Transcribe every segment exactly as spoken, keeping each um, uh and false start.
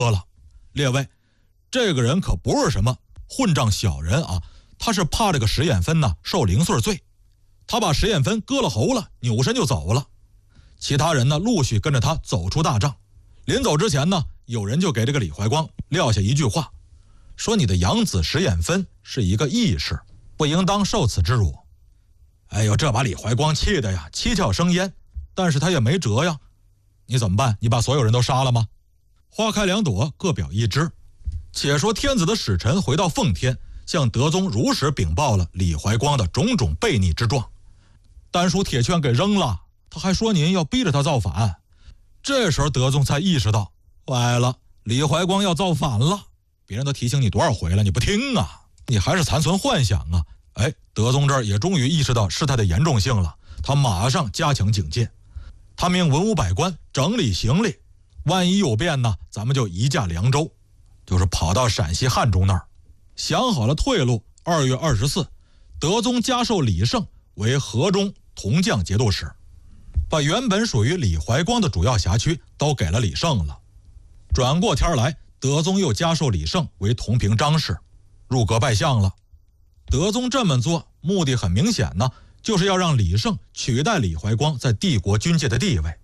了。列位，这个人可不是什么混账小人啊，他是怕这个石眼分呢受零碎罪，他把石眼分割了喉了，扭身就走了。其他人呢陆续跟着他走出大帐。临走之前呢，有人就给这个李怀光撂下一句话，说你的养子石眼分是一个义士，不应当受此之辱。哎呦，这把李怀光气的呀七窍生烟，但是他也没辙呀。你怎么办？你把所有人都杀了吗？花开两朵，各表一枝。且说天子的使臣回到奉天，向德宗如实禀报了李怀光的种种悖逆之状。单书铁券给扔了，他还说您要逼着他造反。这时候德宗才意识到，歪了，李怀光要造反了。别人都提醒你多少回了，你不听啊，你还是残存幻想啊。哎，德宗这儿也终于意识到事态的严重性了，他马上加强警戒。他命文武百官整理行李，万一有变呢，咱们就移驾凉州，就是跑到陕西汉中那儿。想好了退路，二月二十四，德宗加授李胜为河中铜匠节度使，把原本属于李怀光的主要辖区都给了李胜了。转过天来，德宗又加授李胜为同平章事，入阁拜相了。德宗这么做目的很明显呢，就是要让李胜取代李怀光在帝国军界的地位。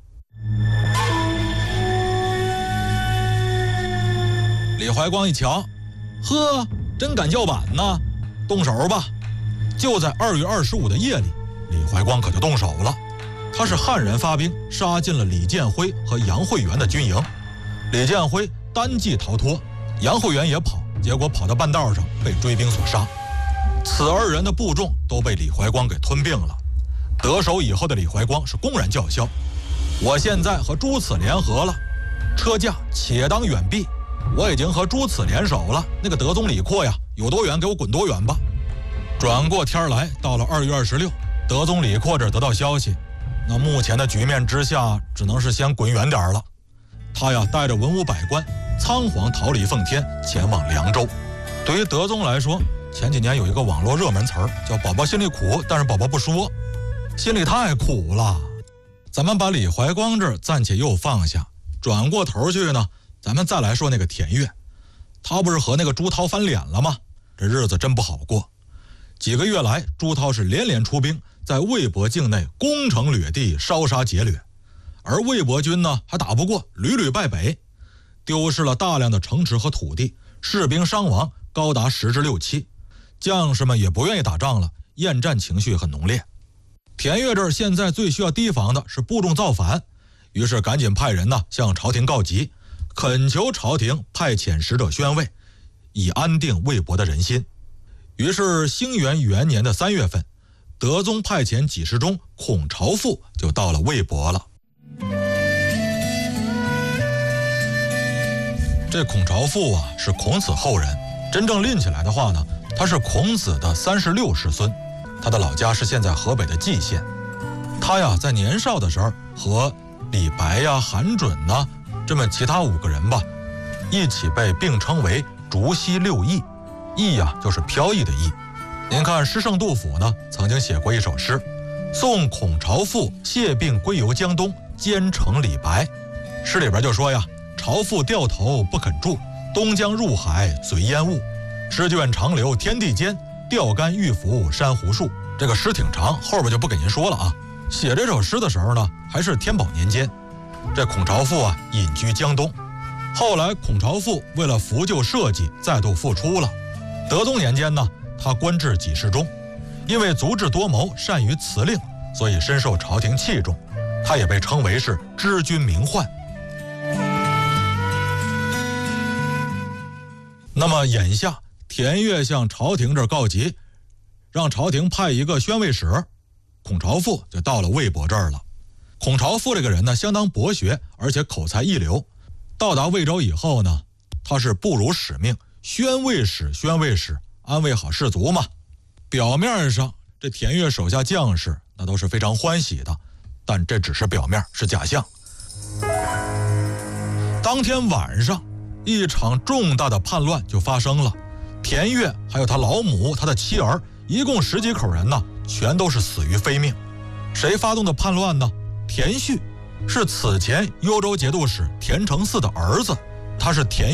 李怀光一瞧，呵，真敢叫板呢，动手吧。就在二月二十五的夜里，李怀光可就动手了。他是悍然发兵，杀进了李建辉和杨惠元的军营。李建辉单骑逃脱，杨惠元也跑，结果跑到半道上被追兵所杀。此二人的部众都被李怀光给吞并了。得手以后的李怀光是公然叫嚣，我现在和朱此联合了，车驾且当远避，我已经和朱此联手了，那个德宗李阔呀，有多远给我滚多远吧。转过天来，到了二月二十六，德宗李阔这儿得到消息，那目前的局面之下，只能是先滚远点了。他呀带着文武百官仓皇逃离奉天，前往凉州。对于德宗来说，前几年有一个网络热门词儿叫宝宝心里苦，但是宝宝不说，心里太苦了。咱们把李怀光这儿暂且又放下，转过头去呢，咱们再来说那个田悦。他不是和那个朱涛翻脸了吗？这日子真不好过。几个月来，朱涛是连连出兵，在魏博境内攻城掠地，烧杀劫掠，而魏博军呢还打不过，屡屡败北，丢失了大量的城池和土地，士兵伤亡高达十之六七，将士们也不愿意打仗了，厌战情绪很浓烈。田悦这儿现在最需要提防的是部众造反，于是赶紧派人呢向朝廷告急，恳求朝廷派遣使者宣慰，以安定魏博的人心。于是兴元元年的三月份，德宗派遣给事中孔朝父就到了魏博了。这孔朝父啊是孔子后人，真正拎起来的话呢，他是孔子的三十六世孙，他的老家是现在河北的蓟县。他呀在年少的时候和李白呀、韩准呐这么其他五个人吧，一起被并称为竹溪六义。义呀就是飘逸的逸。您看诗圣杜甫呢曾经写过一首诗，送孔朝父谢病归游江东，兼程李白。诗里边就说呀，朝父掉头不肯住，东江入海随烟雾，诗卷长流天地间，钓竿欲伏珊瑚树。这个诗挺长，后边就不给您说了啊。写这首诗的时候呢，还是天宝年间，这孔朝父啊隐居江东。后来孔朝父为了扶救社稷，再度复出了。德宗年间呢，他官至给事中，因为足智多谋，善于辞令，所以深受朝廷器重。他也被称为是知军名宦。那么眼下田悦向朝廷这儿告急，让朝廷派一个宣慰使，孔朝父就到了魏博这儿了。孔朝父这个人呢，相当博学，而且口才一流。到达魏州以后呢，他是不辱使命，宣慰使宣慰使，安慰好士卒嘛。表面上这田悦手下将士那都是非常欢喜的，但这只是表面，是假象。当天晚上，一场重大的叛乱就发生了。田悦还有他老母、他的妻儿，一共十几口人呢，全都是死于非命。谁发动的叛乱呢？田旭，是此前幽州节度使田承嗣的儿子，他是田